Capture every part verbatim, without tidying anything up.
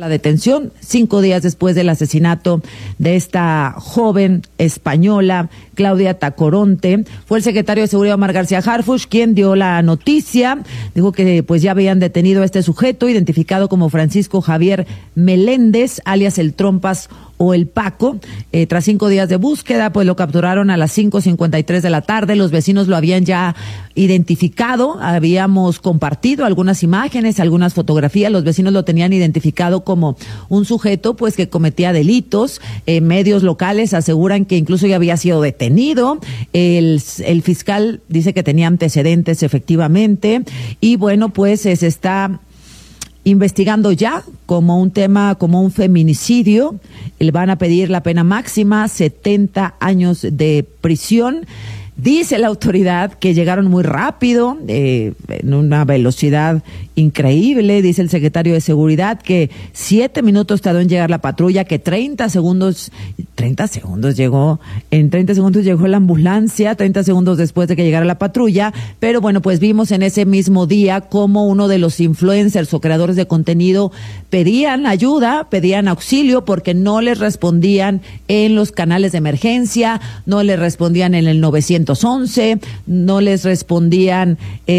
la detención cinco días después del asesinato de esta joven española, Claudia Tacoronte. Fue el secretario de Seguridad, Omar García Harfuch, quien dio la noticia. Dijo que pues ya habían detenido a este sujeto, identificado como Francisco Javier Meléndez, alias el Trompas o el Paco. Eh, tras cinco días de búsqueda, pues lo capturaron a las cinco cincuenta y tres de la tarde. Los vecinos lo habían ya identificado, habíamos compartido algunas imágenes, algunas fotografías. Los vecinos lo tenían identificado como un sujeto pues que cometía delitos. Eh, medios locales aseguran que incluso ya había sido detenido. El, el fiscal dice que tenía antecedentes efectivamente, y bueno, pues se está investigando ya como un tema, como un feminicidio. Le van a pedir la pena máxima, setenta años de prisión. Dice la autoridad que llegaron muy rápido, eh, en una velocidad increíble. Dice el secretario de Seguridad que siete minutos tardó en llegar la patrulla, que treinta segundos, treinta segundos llegó, en treinta segundos llegó la ambulancia, treinta segundos después de que llegara la patrulla. Pero bueno, pues vimos en ese mismo día cómo uno de los influencers o creadores de contenido pedían ayuda, pedían auxilio, porque no les respondían en los canales de emergencia, no les respondían en el novecientos once, no les respondían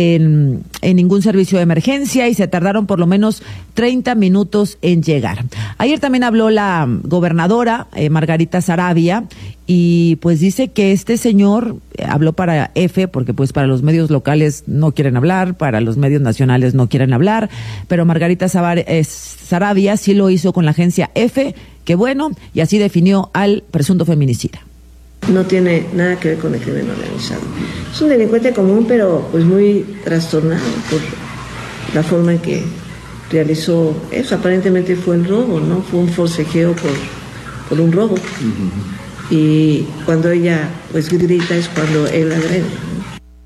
en, en ningún servicio de emergencia, y se tardaron por lo menos treinta minutos en llegar. Ayer también habló la gobernadora eh, Margarita Saravia, y pues dice que este señor eh, habló para F, porque pues para los medios locales no quieren hablar, para los medios nacionales no quieren hablar, pero Margarita Savar, eh, Saravia sí lo hizo con la agencia F, que bueno, y así definió al presunto feminicida. No tiene nada que ver con el crimen organizado. Es un delincuente común, pero pues muy trastornado por la forma en que realizó eso. Aparentemente fue el robo, ¿no? Fue un forcejeo por, por un robo. Uh-huh. Y cuando ella pues grita es cuando él agrede, ¿no?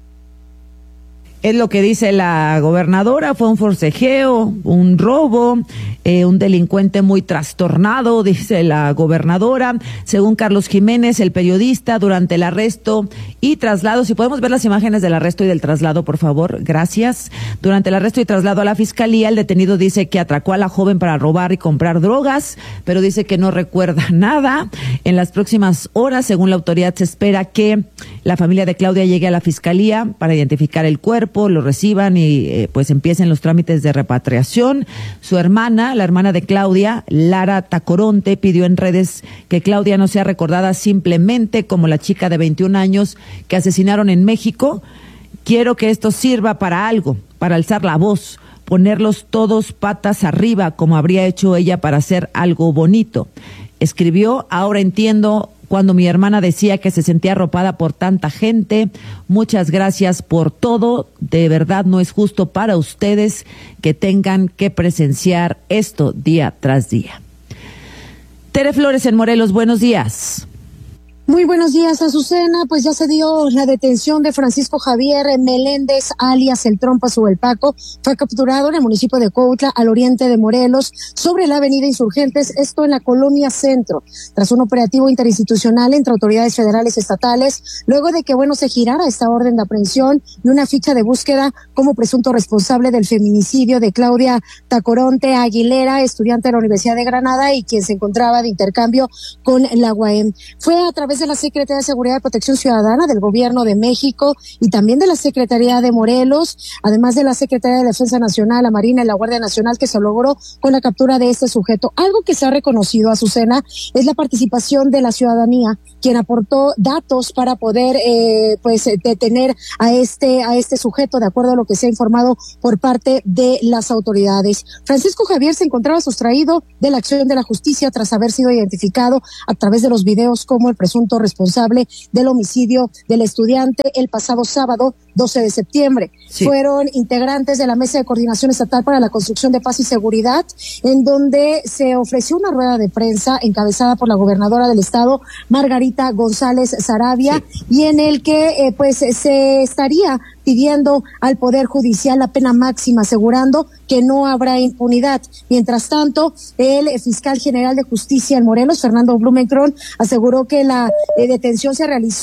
Es lo que dice la gobernadora, fue un forcejeo, un robo, eh, un delincuente muy trastornado, dice la gobernadora. Según Carlos Jiménez, el periodista, durante el arresto y traslado, si podemos ver las imágenes del arresto y del traslado, por favor, gracias. Durante el arresto y traslado a la fiscalía, el detenido dice que atracó a la joven para robar y comprar drogas, pero dice que no recuerda nada. En las próximas horas, según la autoridad, se espera que la familia de Claudia llegue a la fiscalía para identificar el cuerpo, lo reciban y eh, pues empiecen los trámites de repatriación. Su hermana, la hermana de Claudia, Lara Tacoronte, pidió en redes que Claudia no sea recordada simplemente como la chica de veintiún años que asesinaron en México. Quiero que esto sirva para algo, para alzar la voz, ponerlos todos patas arriba como habría hecho ella para hacer algo bonito. Escribió: ahora entiendo cuando mi hermana decía que se sentía arropada por tanta gente. Muchas gracias por todo. De verdad no es justo para ustedes que tengan que presenciar esto día tras día. Tere Flores en Morelos, buenos días. Muy buenos días, Azucena. Pues ya se dio la detención de Francisco Javier Meléndez, alias el Trompas o el Paco. Fue capturado en el municipio de Cuautla, al oriente de Morelos, sobre la avenida Insurgentes, esto en la colonia Centro, tras un operativo interinstitucional entre autoridades federales y estatales, luego de que, bueno, se girara esta orden de aprehensión y una ficha de búsqueda como presunto responsable del feminicidio de Claudia Tacoronte Aguilera, estudiante de la Universidad de Granada y quien se encontraba de intercambio con la U A M. Fue a través de la Secretaría de Seguridad y Protección Ciudadana del Gobierno de México y también de la Secretaría de Morelos, además de la Secretaría de Defensa Nacional, la Marina y la Guardia Nacional, que se logró con la captura de este sujeto. Algo que se ha reconocido, Azucena, es la participación de la ciudadanía, quien aportó datos para poder eh, pues detener a este a este sujeto, de acuerdo a lo que se ha informado por parte de las autoridades. Francisco Javier se encontraba sustraído de la acción de la justicia tras haber sido identificado a través de los videos como el presunto responsable del homicidio del estudiante el pasado sábado doce de septiembre. Sí. Fueron integrantes de la Mesa de Coordinación Estatal para la Construcción de Paz y Seguridad, en donde se ofreció una rueda de prensa encabezada por la gobernadora del estado, Margarita González Saravia, sí. y en el que eh, pues se estaría pidiendo al Poder Judicial la pena máxima, asegurando que no habrá impunidad. Mientras tanto, el fiscal general de justicia en Morelos, Fernando Blumenkron, aseguró que la eh, detención se realizó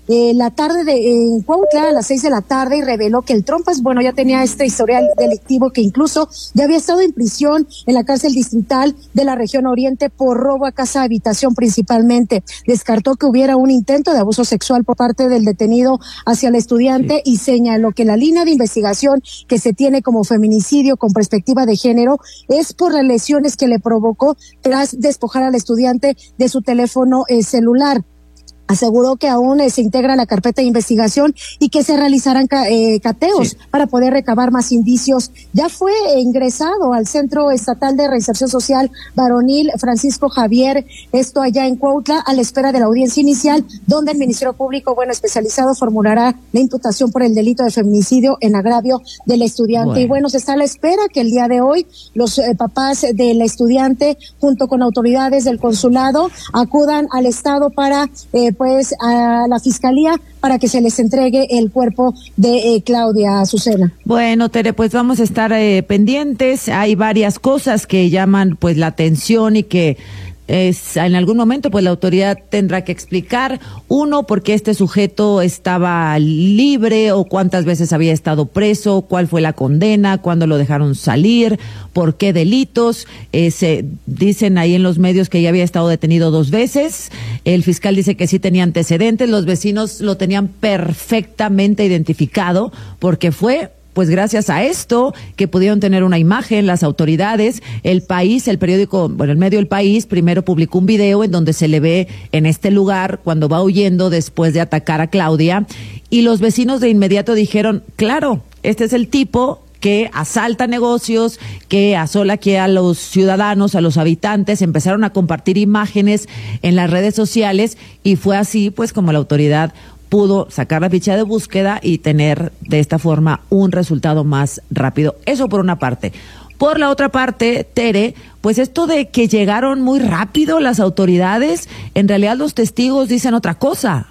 eh, la tarde de en Cuautla a las seis de la tarde y reveló que el Trompas, bueno, ya tenía este historial delictivo, que incluso ya había estado en prisión en la cárcel distrital de la región oriente por robo a casa habitación principalmente. Descartó que hubiera un intento de abuso sexual por parte del detenido hacia el estudiante y señaló que la línea de investigación que se tiene como feminicidio con perspectiva de género es por las lesiones que le provocó tras despojar al estudiante de su teléfono eh, celular. Aseguró que aún eh, se integra la carpeta de investigación y que se realizarán ca eh, cateos sí. para poder recabar más indicios. Ya fue eh, ingresado al Centro Estatal de Reinserción Social Varonil Francisco Javier, esto allá en Cuautla, a la espera de la audiencia inicial, donde el Ministerio Público, bueno, especializado, formulará la imputación por el delito de feminicidio en agravio del estudiante. Bueno. Y bueno, se está a la espera que el día de hoy los eh, papás del estudiante, junto con autoridades del consulado, acudan al Estado para eh, pues a la fiscalía para que se les entregue el cuerpo de eh, Claudia Azucena. Bueno, Tere, pues vamos a estar eh, pendientes. Hay varias cosas que llaman pues la atención y que es, en algún momento pues la autoridad tendrá que explicar. Uno, por qué este sujeto estaba libre o cuántas veces había estado preso, cuál fue la condena, cuándo lo dejaron salir, por qué delitos. Eh, se dicen ahí en los medios que ya había estado detenido dos veces. El fiscal dice que sí tenía antecedentes. Los vecinos lo tenían perfectamente identificado porque fue pues gracias a esto que pudieron tener una imagen las autoridades. El País, el periódico, bueno, el medio El País primero publicó un video en donde se le ve en este lugar cuando va huyendo después de atacar a Claudia, y los vecinos de inmediato dijeron, claro, este es el tipo que asalta negocios, que asola aquí a los ciudadanos, a los habitantes. Empezaron a compartir imágenes en las redes sociales y fue así pues como la autoridad pudo sacar la ficha de búsqueda y tener de esta forma un resultado más rápido. Eso por una parte. Por la otra parte, Tere, pues esto de que llegaron muy rápido las autoridades, en realidad los testigos dicen otra cosa.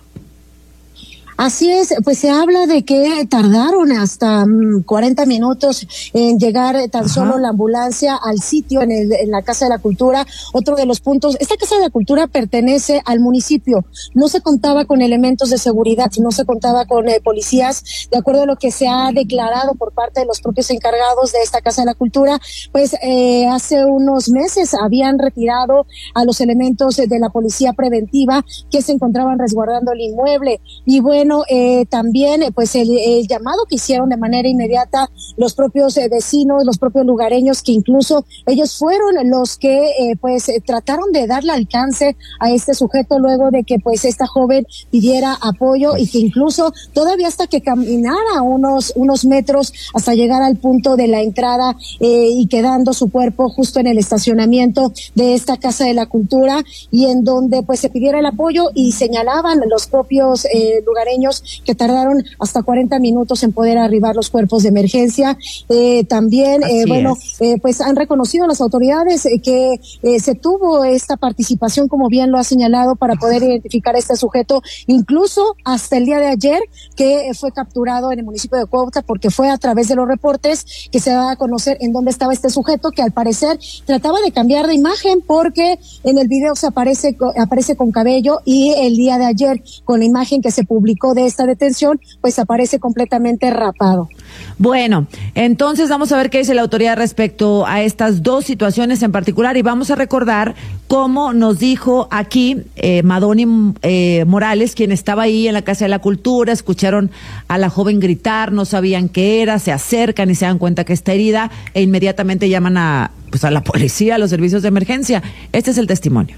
Así es, pues se habla de que tardaron hasta um, cuarenta minutos en llegar tan Ajá. solo la ambulancia al sitio en, el, en la Casa de la Cultura. Otro de los puntos, esta Casa de la Cultura pertenece al municipio, no se contaba con elementos de seguridad, no se contaba con eh, policías, de acuerdo a lo que se ha declarado por parte de los propios encargados de esta Casa de la Cultura. Pues eh, hace unos meses habían retirado a los elementos de la policía preventiva que se encontraban resguardando el inmueble, y bueno, Bueno, eh, también eh, pues el, el llamado que hicieron de manera inmediata los propios eh, vecinos, los propios lugareños, que incluso ellos fueron los que eh, pues eh, trataron de darle alcance a este sujeto luego de que pues esta joven pidiera apoyo, y que incluso todavía hasta que caminara unos unos metros hasta llegar al punto de la entrada eh, y quedando su cuerpo justo en el estacionamiento de esta Casa de la Cultura, y en donde pues se pidiera el apoyo, y señalaban los propios eh, lugareños que tardaron hasta cuarenta minutos en poder arribar los cuerpos de emergencia. Eh, también, eh, bueno, eh, pues han reconocido las autoridades eh, que eh, se tuvo esta participación, como bien lo ha señalado, para poder identificar a este sujeto, incluso hasta el día de ayer, que eh, fue capturado en el municipio de Cuautla, porque fue a través de los reportes que se da a conocer en dónde estaba este sujeto, que al parecer trataba de cambiar de imagen, porque en el video se aparece, aparece con cabello, y el día de ayer, con la imagen que se publicó de esta detención, pues aparece completamente rapado. Bueno, entonces vamos a ver qué dice la autoridad respecto a estas dos situaciones en particular, y vamos a recordar cómo nos dijo aquí eh, Madoni eh, Morales, quien estaba ahí en la Casa de la Cultura. Escucharon a la joven gritar, no sabían qué era, se acercan y se dan cuenta que está herida e inmediatamente llaman a, pues a la policía, a los servicios de emergencia. Este es el testimonio.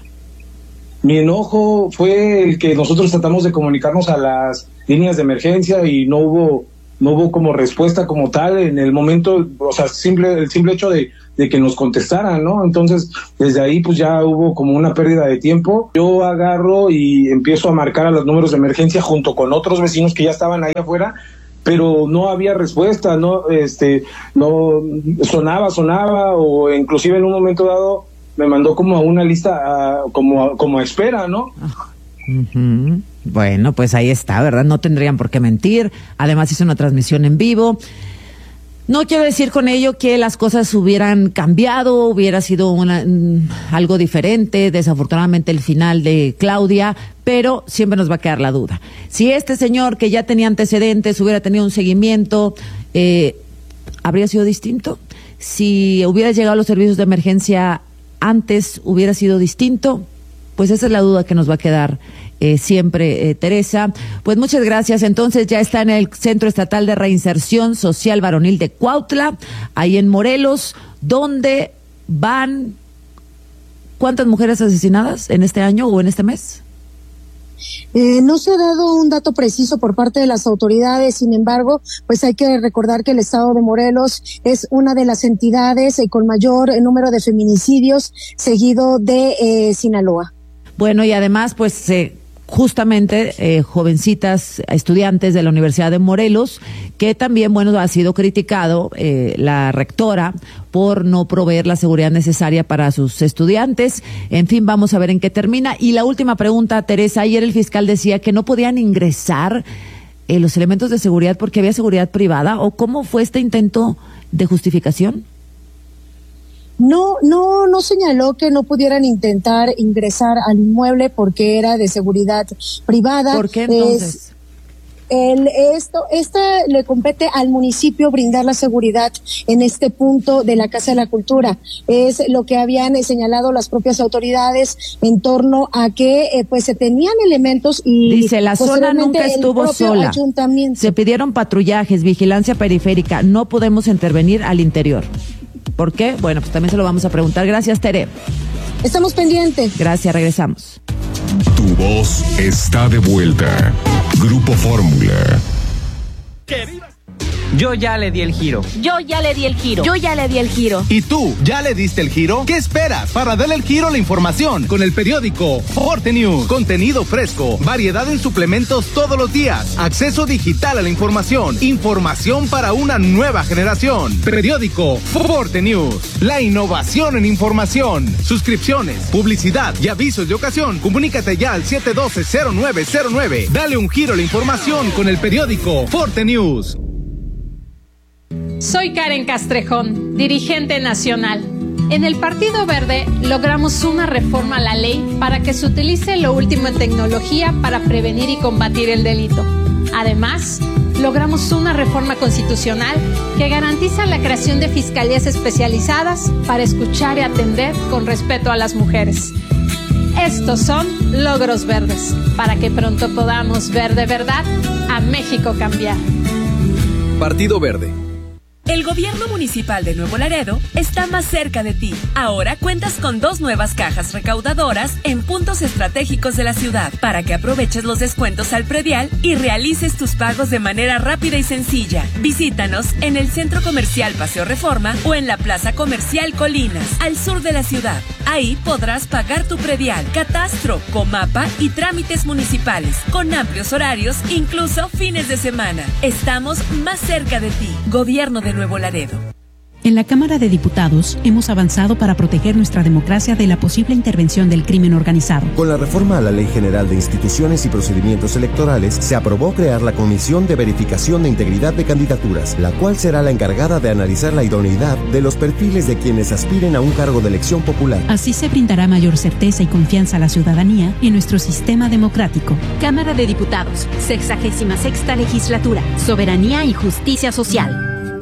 Mi enojo fue el que nosotros tratamos de comunicarnos a las líneas de emergencia y no hubo no hubo como respuesta como tal en el momento, o sea, simple el simple hecho de, de que nos contestaran, ¿no? Entonces, desde ahí pues ya hubo como una pérdida de tiempo. Yo agarro y empiezo a marcar a los números de emergencia junto con otros vecinos que ya estaban ahí afuera, pero no había respuesta, no este no sonaba, sonaba, o inclusive en un momento dado me mandó como a una lista, uh, como, a, como a espera, ¿no? Uh-huh. Bueno, pues ahí está, ¿verdad? No tendrían por qué mentir. Además hizo una transmisión en vivo. No quiero decir con ello que las cosas hubieran cambiado, hubiera sido una, algo diferente, desafortunadamente el final de Claudia, pero siempre nos va a quedar la duda. Si este señor que ya tenía antecedentes hubiera tenido un seguimiento, eh, ¿habría sido distinto? Si hubiera llegado a los servicios de emergencia antes, ¿hubiera sido distinto? Pues esa es la duda que nos va a quedar eh, siempre, eh, Teresa. Pues muchas gracias. Entonces ya está en el Centro Estatal de Reinserción Social Varonil de Cuautla, ahí en Morelos, donde van, ¿cuántas mujeres asesinadas en este año o en este mes? Eh, no se ha dado un dato preciso por parte de las autoridades, sin embargo, pues hay que recordar que el estado de Morelos es una de las entidades eh, con mayor eh, número de feminicidios, seguido de eh, Sinaloa. Bueno, y además, pues eh, justamente eh, jovencitas, estudiantes de la Universidad de Morelos, que también, bueno, ha sido criticado eh, la rectora por no proveer la seguridad necesaria para sus estudiantes. En fin, vamos a ver en qué termina. Y la última pregunta, Teresa, ayer el fiscal decía que no podían ingresar eh, los elementos de seguridad porque había seguridad privada, ¿o cómo fue este intento de justificación? No, no, no señaló que no pudieran intentar ingresar al inmueble porque era de seguridad privada. ¿Por qué entonces? Es, el, esto, esta le compete al municipio brindar la seguridad en este punto de la Casa de la Cultura. Es lo que habían señalado las propias autoridades en torno a que eh, pues se tenían elementos y dice la zona nunca estuvo sola. Se pidieron patrullajes, vigilancia periférica. No podemos intervenir al interior. ¿Por qué? Bueno, pues también se lo vamos a preguntar. Gracias, Tere. Estamos pendientes. Gracias, regresamos. Tu voz está de vuelta. Grupo Fórmula. Yo ya le di el giro. Yo ya le di el giro. Yo ya le di el giro. ¿Y tú ya le diste el giro? ¿Qué esperas para darle el giro a la información? Con el periódico Forte News. Contenido fresco, variedad en suplementos todos los días, acceso digital a la información, información para una nueva generación. Periódico Forte News. La innovación en información. Suscripciones, publicidad y avisos de ocasión. Comunícate ya al siete uno dos cero nueve cero nueve. Dale un giro a la información con el periódico Forte News. Soy Karen Castrejón, dirigente nacional. En el Partido Verde logramos una reforma a la ley para que se utilice lo último en tecnología para prevenir y combatir el delito. Además, logramos una reforma constitucional que garantiza la creación de fiscalías especializadas para escuchar y atender con respeto a las mujeres. Estos son logros verdes, para que pronto podamos ver de verdad a México cambiar. Partido Verde. El gobierno municipal de Nuevo Laredo está más cerca de ti. Ahora cuentas con dos nuevas cajas recaudadoras en puntos estratégicos de la ciudad para que aproveches los descuentos al predial y realices tus pagos de manera rápida y sencilla. Visítanos en el Centro Comercial Paseo Reforma o en la Plaza Comercial Colinas, al sur de la ciudad. Ahí podrás pagar tu predial, catastro, comapa y trámites municipales, con amplios horarios, incluso fines de semana. Estamos más cerca de ti. Gobierno de Nuevo Laredo. En la Cámara de Diputados hemos avanzado para proteger nuestra democracia de la posible intervención del crimen organizado. Con la reforma a la Ley General de Instituciones y Procedimientos Electorales, se aprobó crear la Comisión de Verificación de Integridad de Candidaturas, la cual será la encargada de analizar la idoneidad de los perfiles de quienes aspiren a un cargo de elección popular. Así se brindará mayor certeza y confianza a la ciudadanía en nuestro sistema democrático. Cámara de Diputados, sexagésima sexta legislatura, soberanía y justicia social.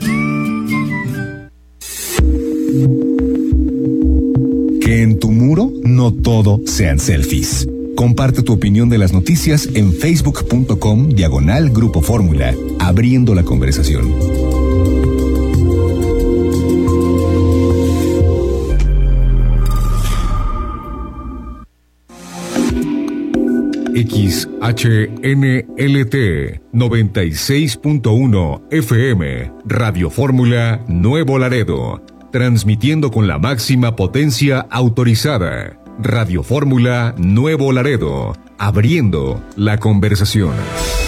Que en tu muro no todo sean selfies. Comparte tu opinión de las noticias en facebook.com diagonal Grupo Fórmula, abriendo la conversación. X H N L T noventa y seis punto uno F M, Radio Fórmula Nuevo Laredo, transmitiendo con la máxima potencia autorizada. Radio Fórmula Nuevo Laredo, abriendo la conversación.